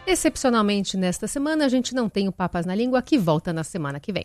Excepcionalmente, nesta semana, a gente não tem o Papas na Língua, que volta na semana que vem.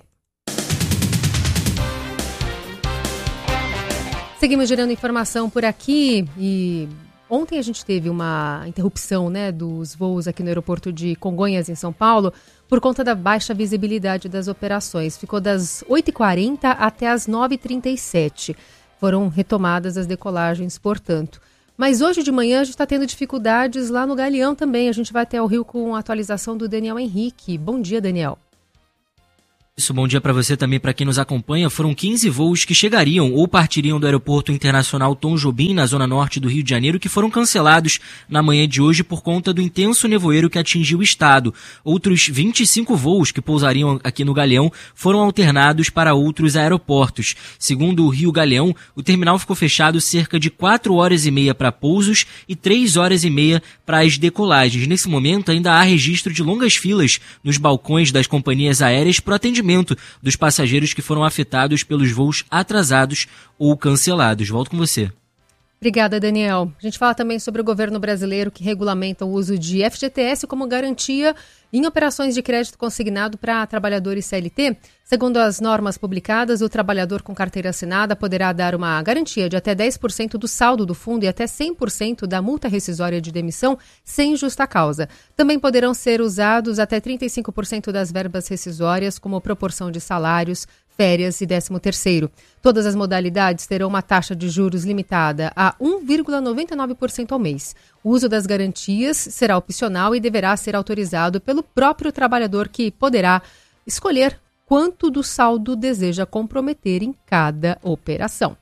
Seguimos gerando informação por aqui e ontem a gente teve uma interrupção, dos voos aqui no aeroporto de Congonhas, em São Paulo, por conta da baixa visibilidade das operações. Ficou das 8h40 até as 9h37. Foram retomadas as decolagens, portanto. Mas hoje de manhã a gente está tendo dificuldades lá no Galeão também. A gente vai até o Rio com a atualização do Daniel Henrique. Bom dia, Daniel. Isso, bom dia para você também, para quem nos acompanha. Foram 15 voos que chegariam ou partiriam do Aeroporto Internacional Tom Jobim, na zona norte do Rio de Janeiro, que foram cancelados na manhã de hoje por conta do intenso nevoeiro que atingiu o estado. Outros 25 voos que pousariam aqui no Galeão foram alternados para outros aeroportos. Segundo o Rio Galeão, o terminal ficou fechado cerca de 4 horas e meia para pousos e 3 horas e meia para as decolagens. Nesse momento, ainda há registro de longas filas nos balcões das companhias aéreas para o atendimento dos passageiros que foram afetados pelos voos atrasados ou cancelados. Volto com você. Obrigada, Daniel. A gente fala também sobre o governo brasileiro que regulamenta o uso de FGTS como garantia em operações de crédito consignado para trabalhadores CLT. Segundo as normas publicadas, o trabalhador com carteira assinada poderá dar uma garantia de até 10% do saldo do fundo e até 100% da multa rescisória de demissão sem justa causa. Também poderão ser usados até 35% das verbas rescisórias como proporção de salários, férias e 13º. Todas as modalidades terão uma taxa de juros limitada a 1,99% ao mês. O uso das garantias será opcional e deverá ser autorizado pelo próprio trabalhador, que poderá escolher quanto do saldo deseja comprometer em cada operação.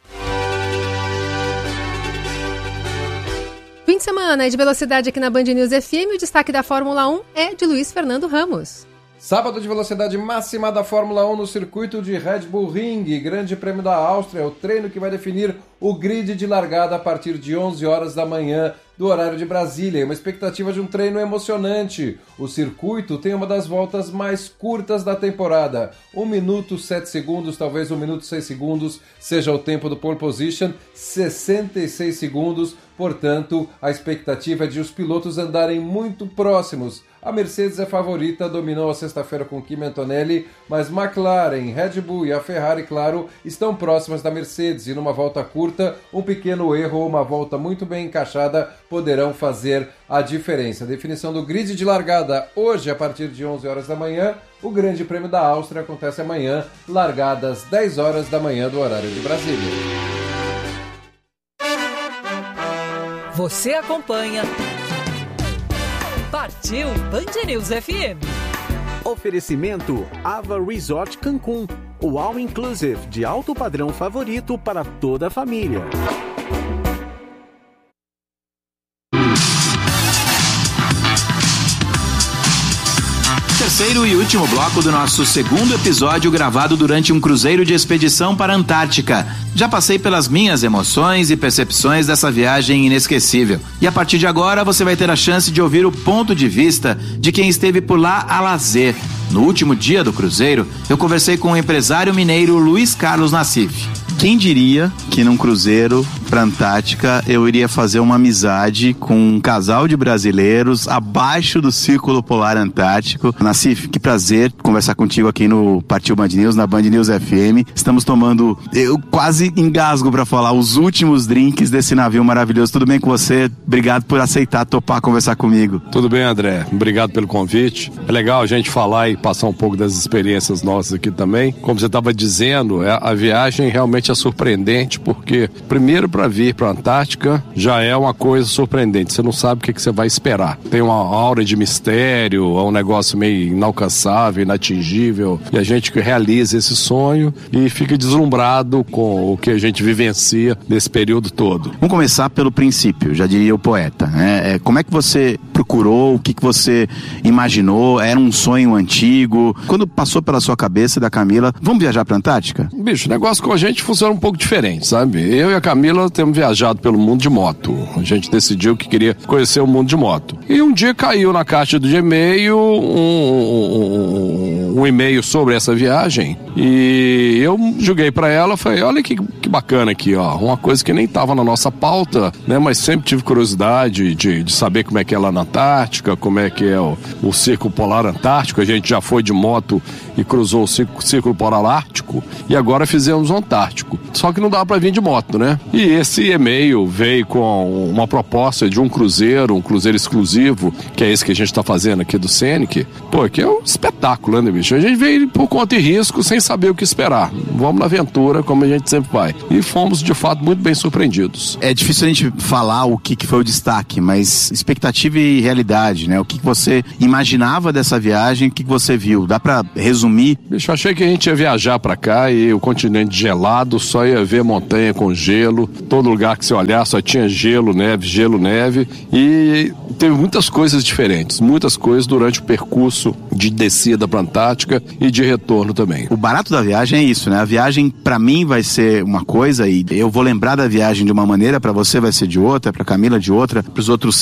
Fim de semana de velocidade aqui na Band News FM. O destaque da Fórmula 1 é de Luiz Fernando Ramos. Sábado de velocidade máxima da Fórmula 1 no circuito de Red Bull Ring, Grande Prêmio da Áustria, o treino que vai definir o grid de largada a partir de 11 horas da manhã do horário de Brasília. Uma expectativa de um treino emocionante. O circuito tem uma das voltas mais curtas da temporada. 1 minuto 7 segundos, talvez 1 minuto 6 segundos seja o tempo do pole position, 66 segundos. Portanto, a expectativa é de os pilotos andarem muito próximos. A Mercedes é favorita, dominou a sexta-feira com Kimi Antonelli, mas McLaren, Red Bull e a Ferrari, claro, estão próximas da Mercedes e numa volta curta, um pequeno erro ou uma volta muito bem encaixada poderão fazer a diferença. A definição do grid de largada hoje a partir de 11 horas da manhã. O Grande Prêmio da Áustria acontece amanhã, largada às 10 horas da manhã do horário de Brasília. Você acompanha Partiu Band News FM. Oferecimento Ava Resort Cancún, o All Inclusive de alto padrão favorito para toda a família. Terceiro e último bloco do nosso segundo episódio, gravado durante um cruzeiro de expedição para a Antártica. Já passei pelas minhas emoções e percepções dessa viagem inesquecível. E a partir de agora você vai ter a chance de ouvir o ponto de vista de quem esteve por lá a lazer. No último dia do cruzeiro, eu conversei com o empresário mineiro Luiz Carlos Nassif. Quem diria que num cruzeiro pra Antártica eu iria fazer uma amizade com um casal de brasileiros abaixo do Círculo Polar Antártico. Nassif, que prazer conversar contigo aqui no Partiu Band News, na Band News FM. Estamos tomando, eu quase engasgo pra falar, os últimos drinks desse navio maravilhoso. Tudo bem com você? Obrigado por aceitar topar conversar comigo. Tudo bem, André. Obrigado pelo convite. É legal a gente falar e passar um pouco das experiências nossas aqui também. Como você estava dizendo, a viagem realmente é surpreendente, porque primeiro para vir para a Antártica já é uma coisa surpreendente, você não sabe o que você vai esperar, tem uma aura de mistério, é um negócio meio inalcançável, inatingível, e a gente realiza esse sonho e fica deslumbrado com o que a gente vivencia nesse período todo. Vamos começar pelo princípio, já diria o poeta, né? Como é que você procurou, o que você imaginou, era um sonho antigo, quando passou pela sua cabeça da Camila, vamos viajar para a Antártica? Bicho, o negócio com a gente funciona um pouco diferente, sabe? Eu e a Camila temos viajado pelo mundo de moto. A gente decidiu que queria conhecer o mundo de moto. E um dia caiu na caixa do Gmail um e-mail sobre essa viagem. E eu joguei pra ela, falei, olha que bacana aqui, ó, uma coisa que nem estava na nossa pauta, né, mas sempre tive curiosidade de saber como é que é lá na Antártica, como é que é o Círculo Polar Antártico. A gente já foi de moto e cruzou o Círculo Polar Ártico e agora fizemos o Antártico. Só que não dá para vir de moto, né? E esse e-mail veio com uma proposta de um cruzeiro exclusivo, que é esse que a gente está fazendo aqui do Scenic. Pô, que é um espetáculo, né, bicho? A gente veio por conta e risco, sem saber o que esperar. Vamos na aventura, como a gente sempre vai. E fomos, de fato, muito bem surpreendidos. É difícil a gente falar o que foi o destaque, mas expectativa e realidade, né? O que você imaginava dessa viagem, o que você viu? Dá pra resumir? Bicho, eu achei que a gente ia viajar pra cá e o continente gelado, só ia ver montanha com gelo. Todo lugar que você olhar só tinha gelo, neve. E teve muitas coisas diferentes, muitas coisas durante o percurso de descida pra Antártica e de retorno também. O barato da viagem é isso, né? A viagem pra mim vai ser uma coisa e eu vou lembrar da viagem de uma maneira, pra você vai ser de outra, pra Camila de outra, pros outros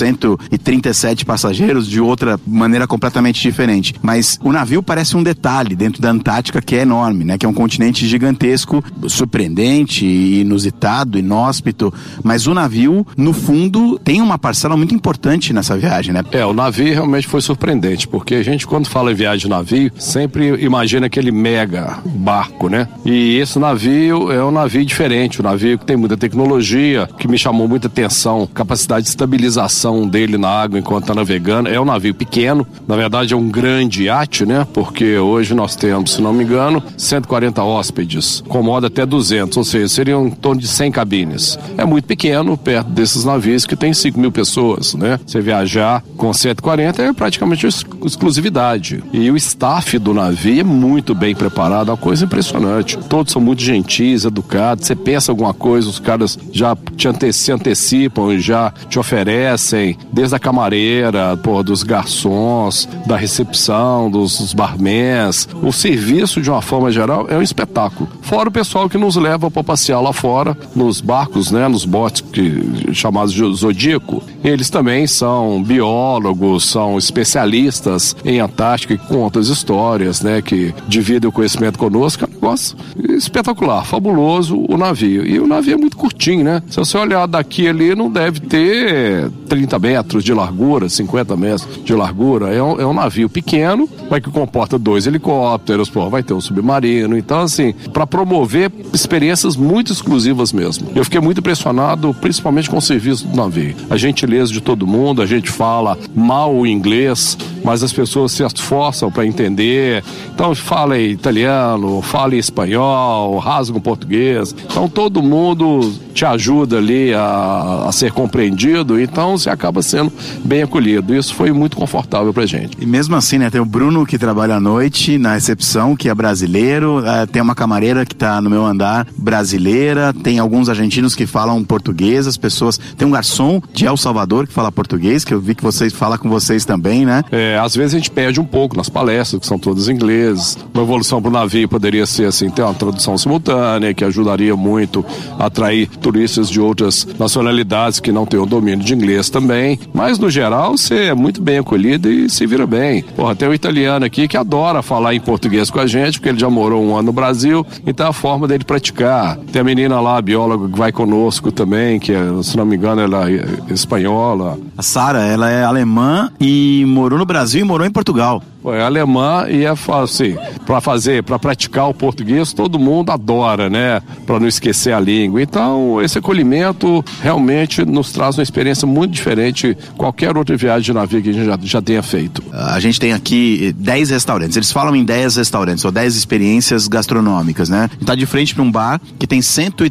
137 passageiros de outra maneira completamente diferente. Mas o navio parece um detalhe dentro da Antártica, que é enorme, né? Que é um continente gigantesco, surpreendente, inusitado, inóspito, mas o navio, no fundo, tem uma parcela muito importante nessa viagem, né? O navio realmente foi surpreendente, porque a gente, quando fala em viagem de navio, sempre imagina aquele mega barco, né? E esse navio é um navio diferente, um navio que tem muita tecnologia, que me chamou muita atenção, capacidade de estabilização dele na água enquanto está navegando. É um navio pequeno, na verdade é um grande iate, né? Porque hoje nós temos, se não me engano, 140 hóspedes, comoda até 200, ou seja, seriam em torno de 100 cabines. É muito pequeno, perto desses navios que tem 5.000 pessoas, né? Você viajar com 140 é praticamente exclusividade. E o staff do navio é muito bem preparado, é uma coisa impressionante. Todos são muito gentis, educados. Você pensa alguma coisa, os caras já se antecipam e já te oferecem, desde a camareira, dos garçons, da recepção, dos barmans. O serviço, de uma forma geral, é um espetáculo. Fora o pessoal que nos leva para passear lá fora, nos barcos, né, nos botes chamados de Zodíaco. Eles também são biólogos, são especialistas em Antártica, que contam as histórias, né, que dividem o conhecimento conosco. É um negócio espetacular, fabuloso o navio. E o navio é muito curtinho, né? Se você olhar daqui ali, não deve ter 30 metros de largura, 50 metros de largura. É um navio pequeno, mas que comporta 2 helicópteros, vai ter um submarino. Então, assim, para promover experiências muito exclusivas mesmo. Eu fiquei muito impressionado, principalmente com o serviço do navio. A gentileza de todo mundo, a gente fala mal o inglês, mas as pessoas se esforçam para entender. Então, fala italiano, fala espanhol, rasga português. Então, todo mundo te ajuda ali a ser compreendido, então você acaba sendo bem acolhido. Isso foi muito confortável pra gente. E mesmo assim, né, tem o Bruno que trabalha à noite na recepção, que é brasileiro, tem uma camareira que tá no meu andar brasileira, tem alguns argentinos que falam português, as pessoas, tem um garçom de El Salvador que fala português, que eu vi que vocês falam com vocês também, né? Às vezes a gente perde um pouco nas palestras, que são todas em inglês. Uma evolução pro navio poderia ser assim, ter uma tradução simultânea, que ajudaria muito a atrair turistas de outras nacionalidades que não têm o domínio de inglês também. Mas, no geral, você é muito bem acolhido e se vira bem. Tem um italiano aqui que adora falar em português com a gente, porque ele já morou 1 ano no Brasil, então é a forma dele praticar. Tem a menina lá, a bióloga, que vai conosco também, que, se não me engano, ela é espanhola. A Sara, ela é alemã e morou no Brasil e morou em Portugal. É alemã e é assim, para praticar o português, todo mundo adora, né? Para não esquecer a língua. Então, esse acolhimento realmente nos traz uma experiência muito diferente de qualquer outra viagem de navio que a gente já tenha feito. A gente tem aqui 10 restaurantes. Eles falam em 10 restaurantes, ou 10 experiências gastronômicas, né? Tá de frente para um bar que tem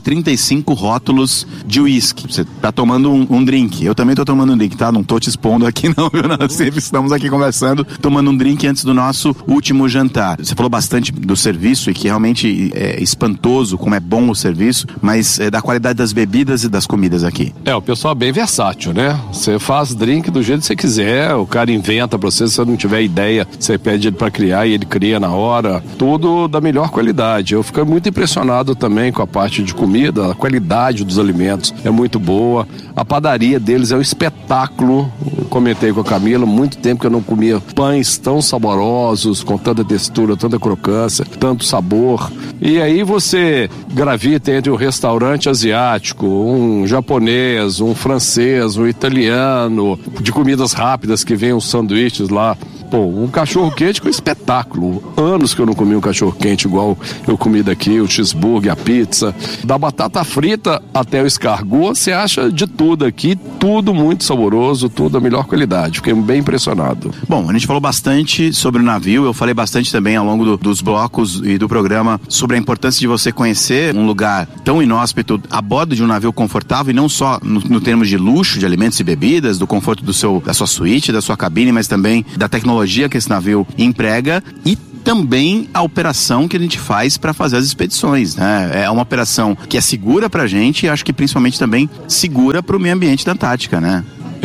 135 rótulos de uísque. Você tá tomando um drink. Eu também tô tomando um drink, tá? Não tô te expondo aqui não, viu? Nós sempre estamos aqui conversando, tomando um drink antes do nosso último jantar. Você falou bastante do serviço e que realmente é espantoso como é bom o serviço, mas da qualidade das bebidas e das comidas aqui. O pessoal é bem versátil, né? Você faz drink do jeito que você quiser, o cara inventa pra você, se você não tiver ideia, você pede ele pra criar e ele cria na hora, tudo da melhor qualidade. Eu fiquei muito impressionado também com a parte de comida, a qualidade dos alimentos é muito boa, a padaria deles é um espetáculo. Eu comentei com a Camila, muito tempo que eu não comia pães tão saborosos, com tanta textura, tanta crocância, tanto sabor. E aí você gravita entre um restaurante asiático, um japonês, um francês, um italiano, de comidas rápidas que vem os sanduíches lá. Pô, um cachorro-quente com espetáculo. Anos que eu não comi um cachorro-quente igual eu comi daqui, o cheeseburger, a pizza. Da batata frita até o escargot, você acha de tudo aqui, tudo muito saboroso, tudo da melhor qualidade. Fiquei bem impressionado. Bom, a gente falou bastante sobre o navio, eu falei bastante também ao longo dos blocos e do programa sobre a importância de você conhecer um lugar tão inóspito a bordo de um navio confortável, e não só no termos de luxo, de alimentos e bebidas, do conforto da sua suíte, da sua cabine, mas também da tecnologia que esse navio emprega, e também a operação que a gente faz para fazer as expedições, né? É uma operação que é segura pra gente e acho que principalmente também segura pro meio ambiente da Antártica, né?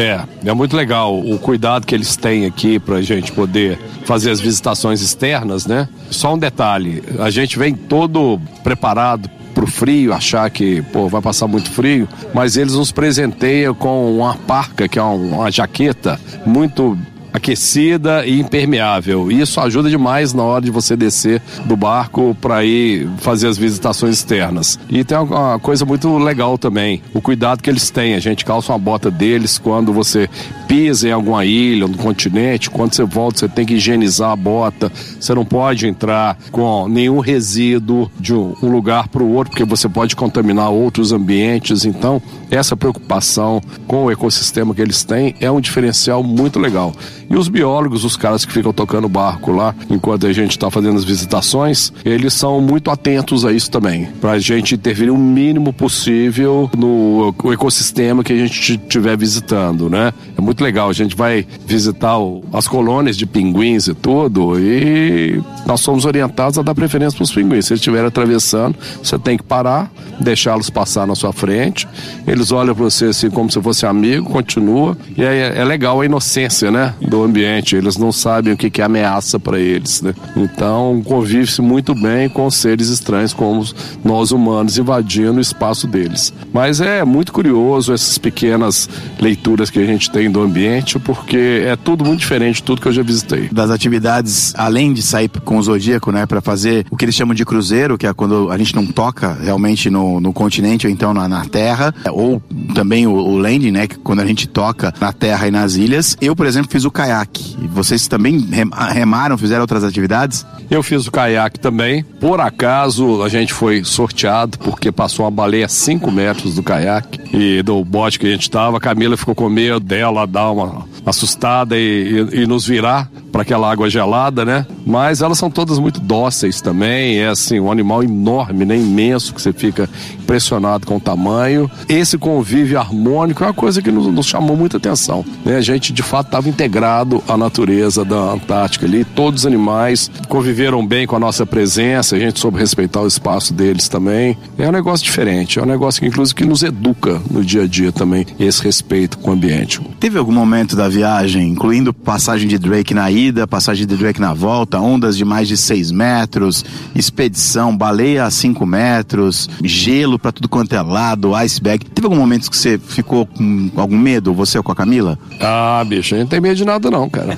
É muito legal o cuidado que eles têm aqui pra gente poder fazer as visitações externas, né? Só um detalhe, a gente vem todo preparado pro frio, achar que, vai passar muito frio, mas eles nos presenteiam com uma parca, que é uma jaqueta muito aquecida e impermeável. Isso ajuda demais na hora de você descer do barco para ir fazer as visitações externas. E tem uma coisa muito legal também, o cuidado que eles têm. A gente calça uma bota deles quando você pisa em alguma ilha, no continente. Quando você volta, você tem que higienizar a bota. Você não pode entrar com nenhum resíduo de um lugar para o outro, porque você pode contaminar outros ambientes. Então, essa preocupação com o ecossistema que eles têm é um diferencial muito legal. E os biólogos, os caras que ficam tocando o barco lá, enquanto a gente está fazendo as visitações, eles são muito atentos a isso também, para a gente intervir o mínimo possível no ecossistema que a gente estiver visitando, né? É muito legal, a gente vai visitar as colônias de pinguins e tudo, e nós somos orientados a dar preferência para os pinguins. Se eles estiverem atravessando, você tem que parar, deixá-los passar na sua frente, eles olham para você assim como se fosse amigo, continua, e é legal a inocência, né, do ambiente. Eles não sabem o que é ameaça para eles, né? Então convive-se muito bem com seres estranhos como nós humanos invadindo o espaço deles. Mas é muito curioso essas pequenas leituras que a gente tem do ambiente, porque é tudo muito diferente de tudo que eu já visitei. Das atividades, além de sair com o Zodíaco, né, para fazer o que eles chamam de cruzeiro, que é quando a gente não toca realmente no continente ou então na terra, ou também o landing, né, que quando a gente toca na terra e nas ilhas. Eu, por exemplo, fiz o caiaque. Vocês também remaram, fizeram outras atividades? Eu fiz o caiaque também. Por acaso, a gente foi sorteado porque passou uma baleia a 5 metros do caiaque e do bote que a gente estava. A Camila ficou com medo dela dar uma assustada e nos virar para aquela água gelada, né? Mas elas são todas muito dóceis também. É assim, um animal enorme, né? Imenso, que você fica impressionado com o tamanho. Esse convívio harmônico é uma coisa que nos chamou muita atenção, né? A gente de fato estava integrado à natureza da Antártica ali. Todos os animais conviveram bem com a nossa presença, a gente soube respeitar o espaço deles também. É um negócio diferente, é um negócio que inclusive que nos educa no dia a dia também, esse respeito com o ambiente. Teve algum momento da viagem, incluindo passagem de Drake na ida, passagem de Drake na volta, ondas de mais de 6 metros, expedição, baleia a 5 metros, gelo pra tudo quanto é lado, iceberg. Teve algum momento que você ficou com algum medo, você ou com a Camila? Ah, bicho, a gente não tem medo de nada não, cara.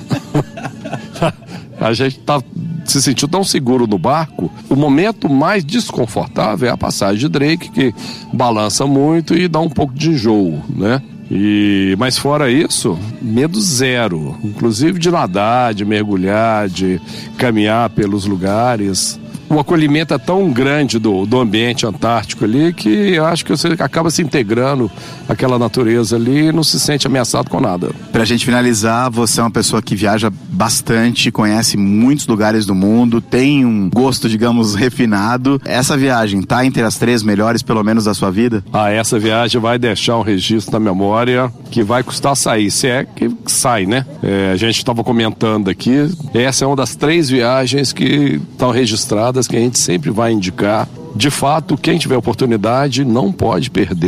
A gente se sentiu tão seguro no barco. O momento mais desconfortável é a passagem de Drake, que balança muito e dá um pouco de enjoo, né? Mas fora isso, medo zero, inclusive de nadar, de mergulhar, de caminhar pelos lugares. O acolhimento é tão grande do ambiente antártico ali que eu acho que você acaba se integrando àquela natureza ali e não se sente ameaçado com nada. Pra gente finalizar, você é uma pessoa que viaja bastante, conhece muitos lugares do mundo, tem um gosto, digamos, refinado. Essa viagem tá entre as 3 melhores, pelo menos, da sua vida? Essa viagem vai deixar um registro na memória que vai custar sair, se é que sai, né? A gente estava comentando aqui, essa é uma das 3 viagens que estão registradas, que a gente sempre vai indicar. De fato, quem tiver oportunidade não pode perder.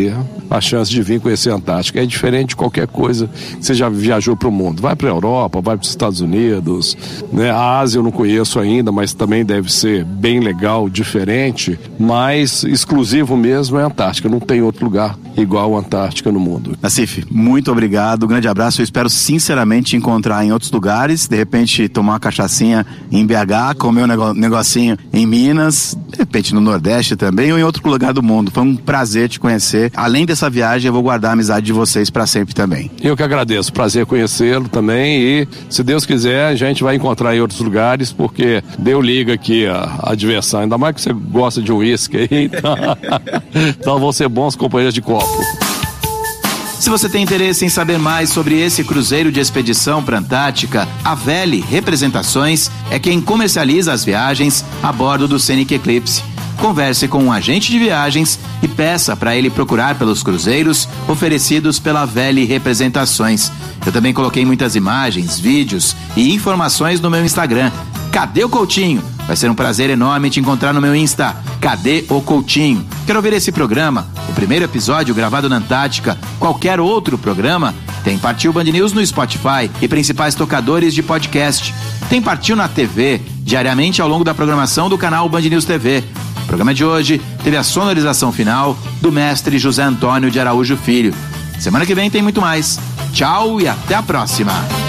a chance de vir conhecer a Antártica. É diferente de qualquer coisa que você já viajou para o mundo. Vai para a Europa, vai para os Estados Unidos, né? A Ásia eu não conheço ainda, mas também deve ser bem legal, diferente, mas exclusivo mesmo é a Antártica. Não tem outro lugar igual a Antártica no mundo. Nassif, muito obrigado, um grande abraço. Eu espero sinceramente te encontrar em outros lugares, de repente tomar uma cachaçinha em BH, comer um negocinho em Minas, de repente no Nordeste também, ou em outro lugar do mundo. Foi um prazer te conhecer. Além dessa viagem, eu vou guardar a amizade de vocês para sempre também. Eu que agradeço, prazer conhecê-lo também, e se Deus quiser a gente vai encontrar em outros lugares, porque deu liga aqui a diversão, ainda mais que você gosta de uísque, então vão ser bons companheiros de copo. Se você tem interesse em saber mais sobre esse cruzeiro de expedição para a Antártica, a Veli Representações é quem comercializa as viagens a bordo do Scenic Eclipse. Converse com um agente de viagens e peça para ele procurar pelos cruzeiros oferecidos pela Veli Representações. Eu também coloquei muitas imagens, vídeos e informações no meu Instagram. Cadê o Coutinho? Vai ser um prazer enorme te encontrar no meu Insta. Cadê o Coutinho? Quer ouvir esse programa? O primeiro episódio gravado na Antártica, qualquer outro programa? Tem Partiu Band News no Spotify e principais tocadores de podcast. Tem Partiu na TV, diariamente ao longo da programação do canal Band News TV. O programa de hoje teve a sonorização final do mestre José Antônio de Araújo Filho. Semana que vem tem muito mais. Tchau e até a próxima!